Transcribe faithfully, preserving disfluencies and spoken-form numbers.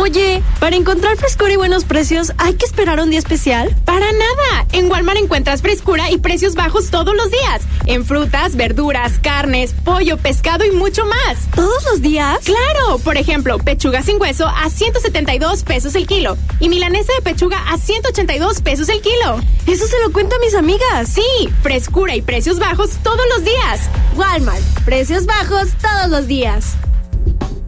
Oye, para encontrar frescura y buenos precios, ¿hay que esperar un día especial? ¡Para nada! En Walmart encuentras frescura y precios bajos todos los días. En frutas, verduras, carnes, pollo, pescado y mucho más. ¿Todos los días? ¡Claro! Por ejemplo, pechuga sin hueso a ciento setenta y dos pesos el kilo. Y milanesa de pechuga a ciento ochenta y dos pesos el kilo. Eso se lo cuento a mis amigas. Sí, frescura y precios bajos todos los días. Walmart, precios bajos todos los días.